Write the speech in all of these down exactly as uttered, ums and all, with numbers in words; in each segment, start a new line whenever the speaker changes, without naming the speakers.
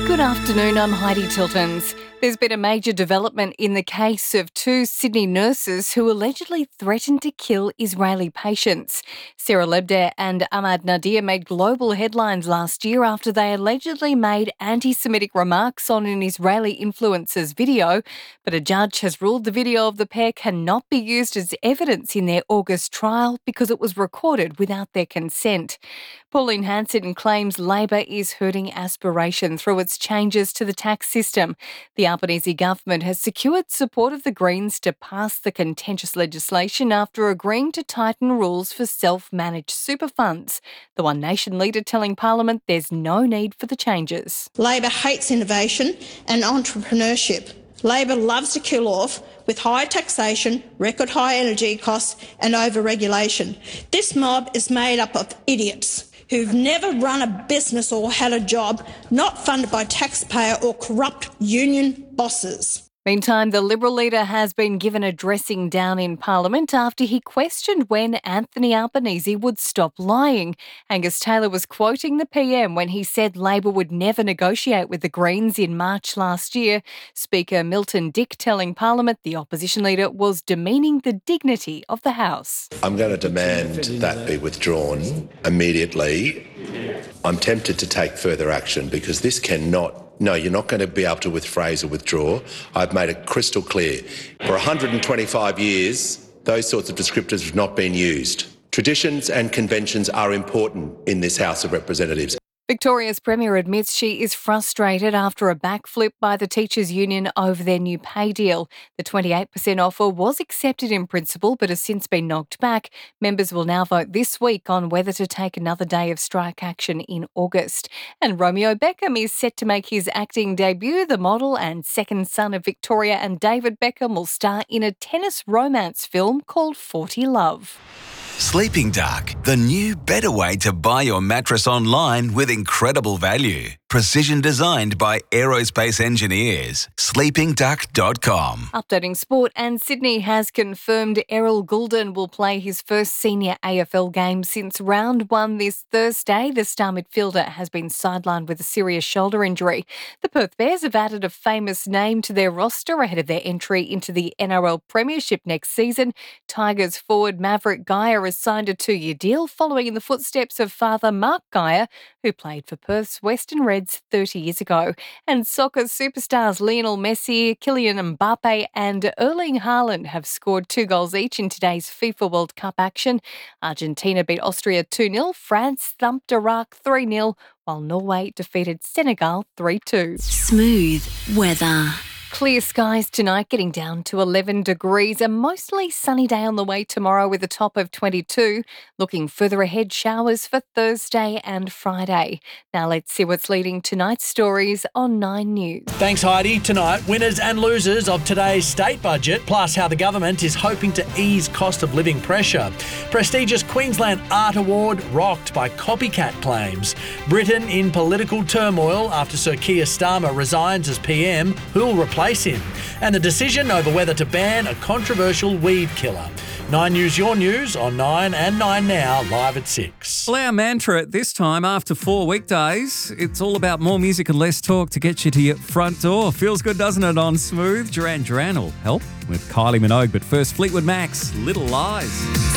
Good afternoon, I'm Heidi Tiltons. There's been a major development in the case of two Sydney nurses who allegedly threatened to kill Israeli patients. Sarah Lebder and Ahmad Nadir made global headlines last year after they allegedly made anti-Semitic remarks on an Israeli influencer's video, but a judge has ruled the video of the pair cannot be used as evidence in their August trial because it was recorded without their consent. Pauline Hanson claims Labor is hurting aspiration through its changes to the tax system. The Albanese government has secured support of the Greens to pass the contentious legislation after agreeing to tighten rules for self-managed super funds. The One Nation leader telling Parliament there's no need for the changes.
Labor hates innovation and entrepreneurship. Labor loves to kill off with high taxation, record high energy costs and over-regulation. This mob is made up of idiots who've never run a business or had a job, not funded by taxpayer or corrupt union bosses.
Meantime, the Liberal leader has been given a dressing down in Parliament after he questioned when Anthony Albanese would stop lying. Angus Taylor was quoting the P M when he said Labor would never negotiate with the Greens in March last year. Speaker Milton Dick telling Parliament the opposition leader was demeaning the dignity of the House.
I'm going to demand that be withdrawn immediately. I'm tempted to take further action because this cannot... No, you're not going to be able to with phrase or withdraw. I've made it crystal clear. For one hundred twenty-five years, those sorts of descriptors have not been used. Traditions and conventions are important in this House of Representatives.
Victoria's Premier admits she is frustrated after a backflip by the teachers' union over their new pay deal. The twenty-eight percent offer was accepted in principle but has since been knocked back. Members will now vote this week on whether to take another day of strike action in August. And Romeo Beckham is set to make his acting debut. The model and second son of Victoria and David Beckham will star in a tennis romance film called forty Love.
Sleeping Dark, the new better way to buy your mattress online with incredible value. Precision designed by aerospace engineers. sleeping duck dot com.
Updating sport, and Sydney has confirmed Errol Goulden will play his first senior A F L game since round one this Thursday. The star midfielder has been sidelined with a serious shoulder injury. The Perth Bears have added a famous name to their roster ahead of their entry into the N R L Premiership next season. Tigers forward Maverick Geyer has signed a two-year deal following in the footsteps of father Mark Geyer, who played for Perth's Western Reds thirty years ago. And soccer superstars Lionel Messi, Kylian Mbappe and Erling Haaland have scored two goals each in today's FIFA World Cup action. Argentina beat Austria two nil, France thumped Iraq three nil, while Norway defeated Senegal three two.
Smooth weather.
Clear skies tonight, getting down to eleven degrees. A mostly sunny day on the way tomorrow with a top of twenty-two. Looking further ahead, showers for Thursday and Friday. Now let's see what's leading tonight's stories on Nine News.
Thanks, Heidi. Tonight, winners and losers of today's state budget, plus how the government is hoping to ease cost of living pressure. Prestigious Queensland Art Award rocked by copycat claims. Britain in political turmoil after Sir Keir Starmer resigns as P M. Who'll replace him, and the decision over whether to ban a controversial weed killer. Nine News, your news on Nine and Nine Now, live at six.
Well, our mantra at this time, after four weekdays, it's all about more music and less talk to get you to your front door. Feels good, doesn't it, on Smooth? Duran Duran will help with Kylie Minogue, but first Fleetwood Mac's Little Lies.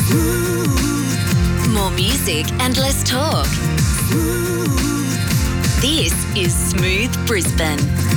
Smooth. More music and less talk. Smooth. This is Smooth Brisbane.